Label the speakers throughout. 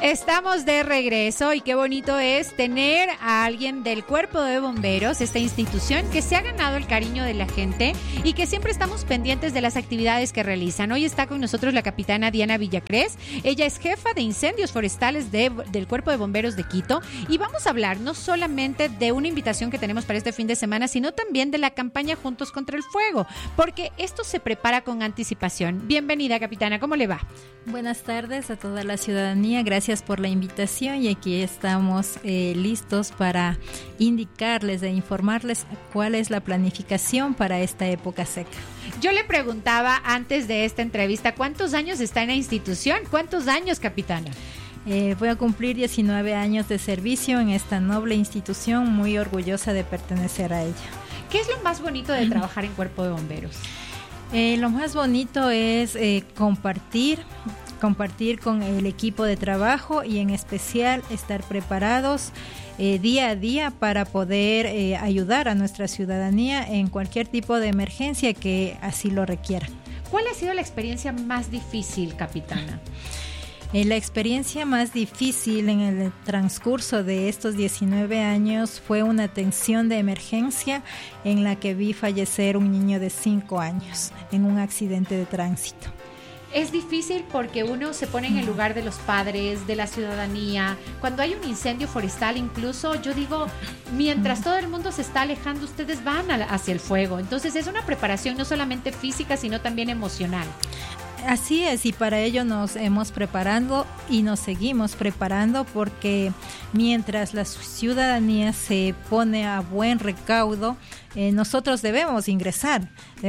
Speaker 1: Estamos de regreso y qué bonito es tener a alguien del Cuerpo de Bomberos, esta institución que se ha ganado el cariño de la gente y que siempre estamos pendientes de las actividades que realizan. Hoy está con nosotros la capitana Diana Villacrés. Ella es jefa de incendios forestales del Cuerpo de Bomberos de Quito y vamos a hablar no solamente de una invitación que tenemos para este fin de semana, sino también de la campaña Juntos contra el Fuego, porque esto se prepara con anticipación. Bienvenida, capitana, ¿cómo le va?
Speaker 2: Buenas tardes a toda la ciudadanía, gracias por la invitación y aquí estamos listos para indicarles e informarles cuál es la planificación para esta época seca.
Speaker 1: Yo le preguntaba antes de esta entrevista, ¿cuántos años está en la institución? ¿Cuántos años, capitana?
Speaker 2: Voy a cumplir 19 años de servicio en esta noble institución, muy orgullosa de pertenecer a ella.
Speaker 1: ¿Qué es lo más bonito de trabajar en Cuerpo de Bomberos?
Speaker 2: Lo más bonito es compartir con el equipo de trabajo y en especial estar preparados día a día para poder ayudar a nuestra ciudadanía en cualquier tipo de emergencia que así lo requiera.
Speaker 1: ¿Cuál ha sido la experiencia más difícil, capitana?
Speaker 2: La experiencia más difícil en el transcurso de estos 19 años fue una atención de emergencia en la que vi fallecer un niño de 5 años en un accidente de tránsito.
Speaker 1: Es difícil porque uno se pone en el lugar de los padres, de la ciudadanía. Cuando hay un incendio forestal, incluso yo digo, mientras todo el mundo se está alejando, ustedes van hacia el fuego. Entonces es una preparación no solamente física, sino también emocional.
Speaker 2: Así es, y para ello nos hemos preparado y nos seguimos preparando porque mientras la ciudadanía se pone a buen recaudo, nosotros debemos ingresar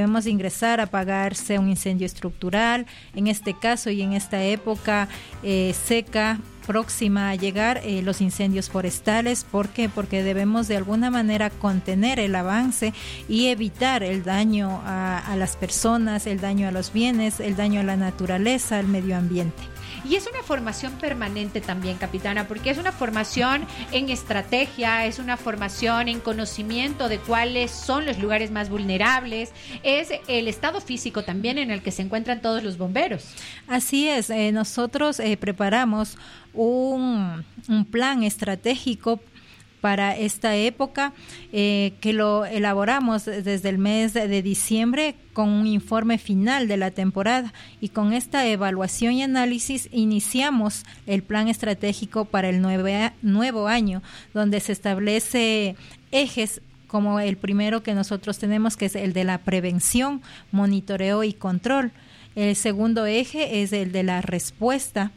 Speaker 2: a apagarse un incendio estructural, en este caso y en esta época seca, próxima a llegar los incendios forestales. ¿Por qué? Porque debemos de alguna manera contener el avance y evitar el daño a las personas, el daño a los bienes, el daño a la naturaleza, al medio ambiente.
Speaker 1: Y es una formación permanente también, capitana, porque es una formación en estrategia, es una formación en conocimiento de cuáles son los lugares más vulnerables, es el estado físico también en el que se encuentran todos los bomberos.
Speaker 2: Así es, nosotros preparamos un plan estratégico para esta época que lo elaboramos desde el mes de diciembre con un informe final de la temporada y con esta evaluación y análisis iniciamos el plan estratégico para el nuevo año, donde se establece ejes como el primero que nosotros tenemos, que es el de la prevención, monitoreo y control. El segundo eje es el de la respuesta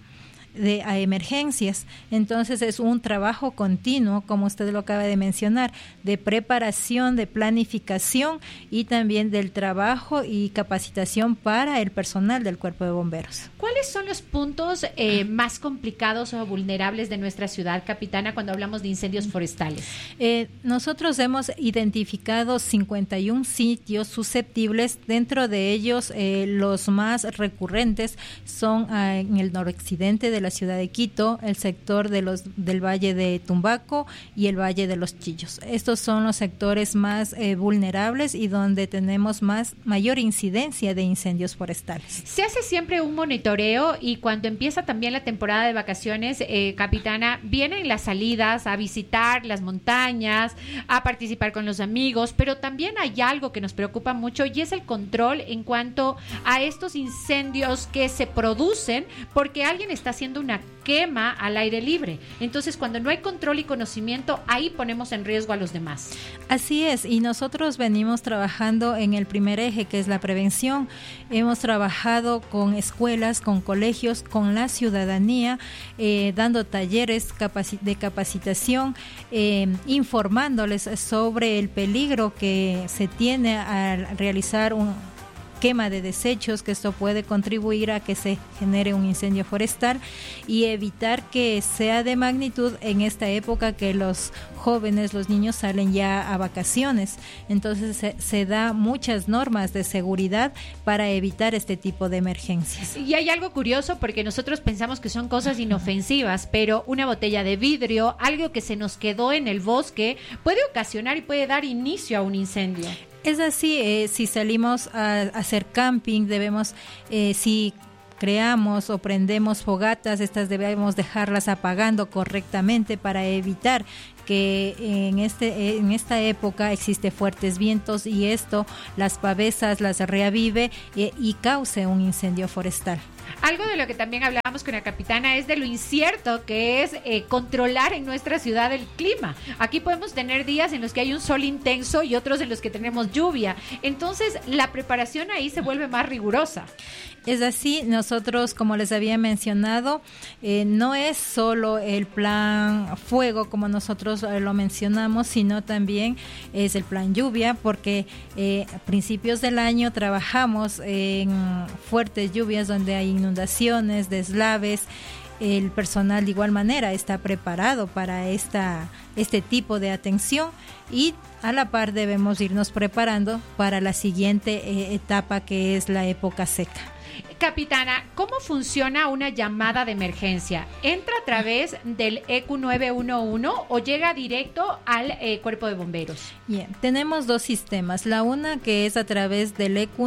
Speaker 2: a emergencias. Entonces es un trabajo continuo, como usted lo acaba de mencionar, de preparación, de planificación y también del trabajo y capacitación para el personal del Cuerpo de Bomberos.
Speaker 1: ¿Cuáles son los puntos más complicados o vulnerables de nuestra ciudad, capitana, cuando hablamos de incendios forestales?
Speaker 2: Nosotros hemos identificado 51 sitios susceptibles. Dentro de ellos, los más recurrentes son en el noroccidente de la ciudad de Quito, el sector del Valle de Tumbaco y el Valle de los Chillos. Estos son los sectores más vulnerables y donde tenemos mayor incidencia de incendios forestales.
Speaker 1: Se hace siempre un monitoreo y cuando empieza también la temporada de vacaciones, capitana, vienen las salidas a visitar las montañas, a participar con los amigos, pero también hay algo que nos preocupa mucho y es el control en cuanto a estos incendios que se producen porque alguien está haciendo una quema al aire libre. Entonces, cuando no hay control y conocimiento, ahí ponemos en riesgo a los demás.
Speaker 2: Así es, y nosotros venimos trabajando en el primer eje, que es la prevención. Hemos trabajado con escuelas, con colegios, con la ciudadanía, dando talleres de capacitación, informándoles sobre el peligro que se tiene al realizar un quema de desechos, que esto puede contribuir a que se genere un incendio forestal y evitar que sea de magnitud en esta época que los jóvenes, los niños salen ya a vacaciones. Entonces se da muchas normas de seguridad para evitar este tipo de emergencias.
Speaker 1: Y hay algo curioso porque nosotros pensamos que son cosas inofensivas, pero una botella de vidrio, algo que se nos quedó en el bosque, puede ocasionar y puede dar inicio a un incendio.
Speaker 2: Es así, si salimos a hacer camping, debemos, si creamos o prendemos fogatas, estas debemos dejarlas apagando correctamente para evitar que en esta época existe fuertes vientos y esto las pavesas las reavive y cause un incendio forestal.
Speaker 1: Algo de lo que también hablábamos con la capitana es de lo incierto que es controlar en nuestra ciudad el clima. Aquí podemos tener días en los que hay un sol intenso y otros en los que tenemos lluvia. Entonces, la preparación ahí se vuelve más rigurosa.
Speaker 2: Es así, nosotros, como les había mencionado, no es solo el plan fuego, como nosotros lo mencionamos, sino también es el plan lluvia, porque a principios del año trabajamos en fuertes lluvias donde hay inundaciones, deslaves. El personal de igual manera está preparado para este tipo de atención y a la par debemos irnos preparando para la siguiente etapa, que es la época seca.
Speaker 1: Capitana, ¿cómo funciona una llamada de emergencia? ¿Entra a través del EQ 911 o llega directo al cuerpo de bomberos?
Speaker 2: Bien, tenemos dos sistemas. La una que es a través del EQ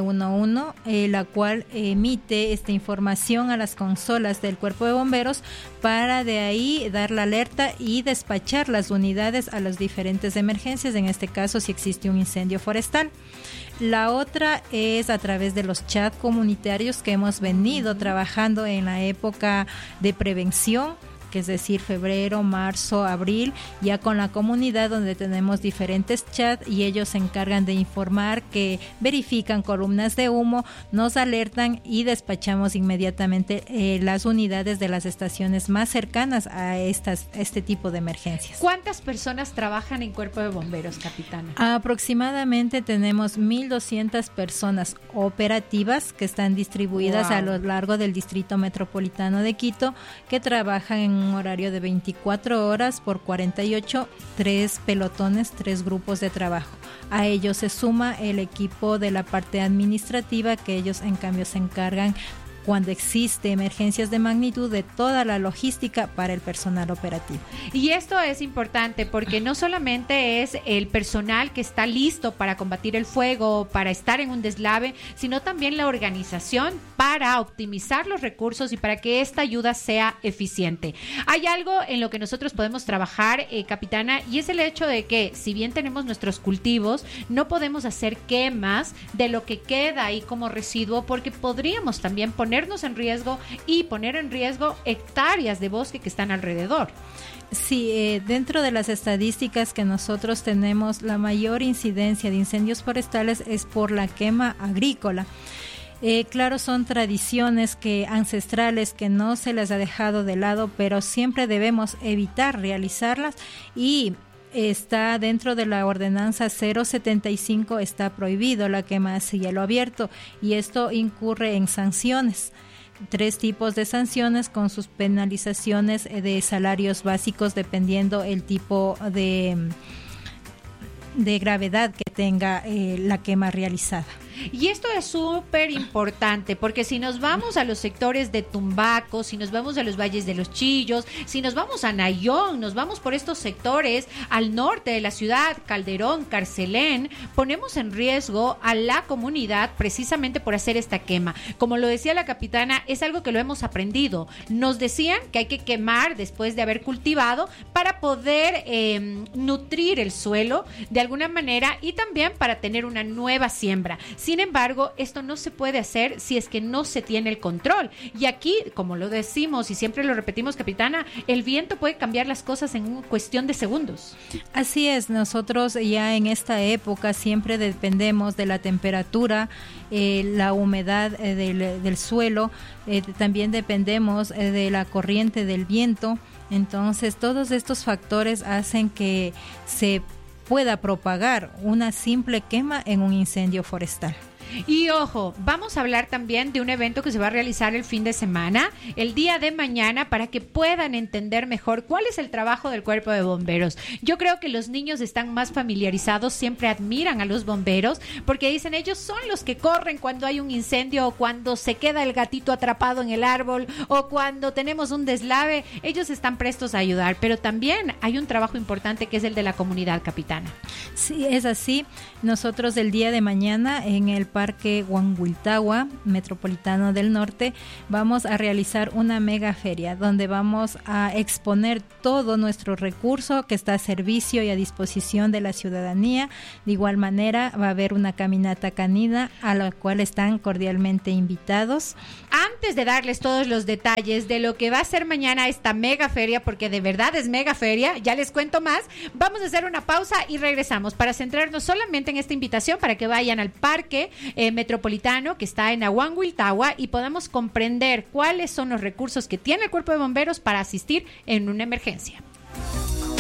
Speaker 2: 911, la cual emite esta información a las consolas del cuerpo de bomberos para de ahí dar la alerta y despachar las unidades a las diferentes emergencias, en este caso si existe un incendio forestal. La otra es a través de los chats comunitarios que hemos venido trabajando en la época de prevención, que es decir, febrero, marzo, abril, ya con la comunidad donde tenemos diferentes chats y ellos se encargan de informar, que verifican columnas de humo, nos alertan y despachamos inmediatamente las unidades de las estaciones más cercanas a este tipo de emergencias.
Speaker 1: ¿Cuántas personas trabajan en cuerpo de bomberos, capitana?
Speaker 2: Aproximadamente tenemos 1,200 personas operativas que están distribuidas a lo largo del Distrito Metropolitano de Quito, que trabajan en un horario de 24 horas por 48, 3 pelotones, 3 grupos de trabajo. A ellos se suma el equipo de la parte administrativa, que ellos en cambio se encargan cuando existe emergencias de magnitud de toda la logística para el personal operativo.
Speaker 1: Y esto es importante porque no solamente es el personal que está listo para combatir el fuego, para estar en un deslave, sino también la organización para optimizar los recursos y para que esta ayuda sea eficiente. Hay algo en lo que nosotros podemos trabajar, capitana, y es el hecho de que si bien tenemos nuestros cultivos, no podemos hacer quemas de lo que queda ahí como residuo, porque podríamos también ponernos en riesgo y poner en riesgo hectáreas de bosque que están alrededor.
Speaker 2: Sí, dentro de las estadísticas que nosotros tenemos, la mayor incidencia de incendios forestales es por la quema agrícola. Claro, son tradiciones ancestrales que no se les ha dejado de lado, pero siempre debemos evitar realizarlas y está dentro de la ordenanza 075, está prohibido la quema a cielo abierto y esto incurre en sanciones. 3 tipos de sanciones con sus penalizaciones de salarios básicos dependiendo el tipo de gravedad que tenga la quema realizada.
Speaker 1: Y esto es súper importante porque si nos vamos a los sectores de Tumbaco, si nos vamos a los valles de los Chillos, si nos vamos a Nayón, nos vamos por estos sectores al norte de la ciudad, Calderón, Carcelén, ponemos en riesgo a la comunidad precisamente por hacer esta quema. Como lo decía la capitana, es algo que lo hemos aprendido. Nos decían que hay que quemar después de haber cultivado para poder nutrir el suelo de alguna manera y también para tener una nueva siembra. Sin embargo, esto no se puede hacer si es que no se tiene el control. Y aquí, como lo decimos y siempre lo repetimos, capitana, el viento puede cambiar las cosas en cuestión de segundos.
Speaker 2: Así es, nosotros ya en esta época siempre dependemos de la temperatura, la humedad del suelo, también dependemos de la corriente del viento. Entonces, todos estos factores hacen que se pueda propagar una simple quema en un incendio forestal.
Speaker 1: Y ojo, vamos a hablar también de un evento que se va a realizar el fin de semana, el día de mañana, para que puedan entender mejor cuál es el trabajo del cuerpo de bomberos. Yo creo que los niños están más familiarizados, siempre admiran a los bomberos, porque dicen ellos son los que corren cuando hay un incendio o cuando se queda el gatito atrapado en el árbol o cuando tenemos un deslave, ellos están prestos a ayudar, pero también hay un trabajo importante que es el de la comunidad, capitana.
Speaker 2: Sí, es así. Nosotros el día de mañana en el Parque Parque Huanguiltagua, Metropolitano del Norte, vamos a realizar una mega feria donde vamos a exponer todo nuestro recurso que está a servicio y a disposición de la ciudadanía. De igual manera va a haber una caminata canina a la cual están cordialmente invitados.
Speaker 1: Antes de darles todos los detalles de lo que va a ser mañana esta mega feria, porque de verdad es mega feria, ya les cuento más, vamos a hacer una pausa y regresamos para centrarnos solamente en esta invitación para que vayan al Parque Metropolitano que está en Huanguiltagua y podamos comprender cuáles son los recursos que tiene el Cuerpo de Bomberos para asistir en una emergencia.